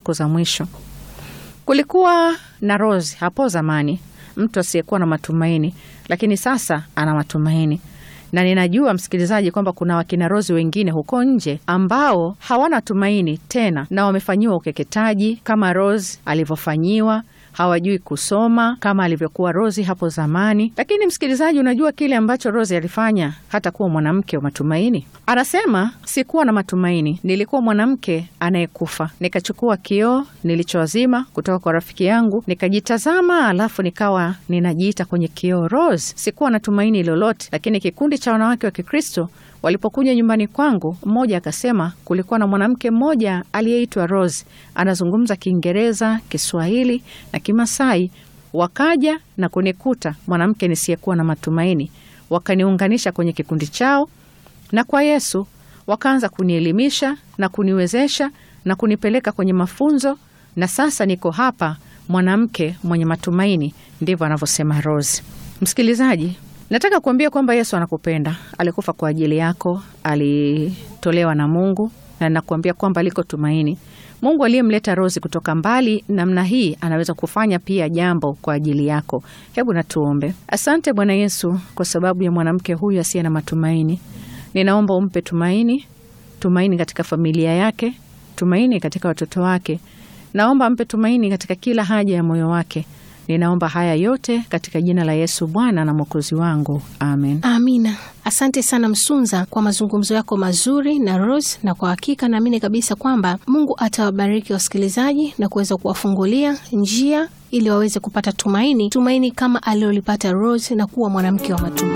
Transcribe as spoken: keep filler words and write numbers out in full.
zako za mwisho. Kulikuwa na Rose hapo zamani, mtu asiyekuwa na matumaini, lakini sasa ana matumaini. Na ninajua msikilizaji kwamba kuna wakina Rose wengine huko nje ambao hawana tumaini tena na wamefanyiwa ukeketaji kama Rose alivyofanyiwa, hawajui kusoma kama alivyokuwa Rose hapo zamani. Lakini msikilizaji, unajua kile ambacho Rose alifanya hata kuwa mwanamke wa matumaini? Anasema, sikuwa na matumaini, nilikuwa mwanamke anayekufa. Nikachukua kioo nilichowazima kutoka kwa rafiki yangu, nikajitazama, alafu nikawa ninajiita kwenye kioo Rose. Sikuwa na tumaini lolote. Lakini kikundi cha wanawake wa Kikristo walipokuja nyumbani kwangu, mmoja akasema kulikuwa na mwanamke mmoja aliyeitwa Rose, anazungumza Kiingereza, Kiswahili na Kimasai. Wakaja na kunikuta mwanamke nisiyekuwa na matumaini, wakaniunganisha kwenye kikundi chao, na kwa Yesu wakaanza kunielimisha na kuniwezesha na kunipeleka kwenye mafunzo, na sasa niko hapa mwanamke mwenye matumaini. Ndivyo anavyosema Rose. Msikilizaji, nataka kuambia kwamba Yesu anakupenda. Alikufa kwa ajili yako, alitolewa na Mungu, na nakuambia kwamba liko tumaini. Mungu aliyemleta Rose kutoka mbali namna hii anaweza kufanya pia jambo kwa ajili yako. Hebu na tuombe. Asante Bwana Yesu kwa sababu ya mwanamke huyu asiye na matumaini. Ninaomba umpe tumaini, tumaini katika familia yake, tumaini katika watoto wake. Naomba ampe tumaini katika kila haja ya moyo wake. Ninaomba haya yote katika jina la Yesu Bwana na Mwokozi wangu. Amen. Amina. Asante sana Msunza kwa mazungumzo yako mazuri na Rose, na kwa hakika naamini kabisa kwamba Mungu atawabariki wasikilizaji na kuweza kuwafungulia njia ili waweze kupata tumaini, tumaini kama alilolipata Rose na kuwa mwanamke wa matumaini.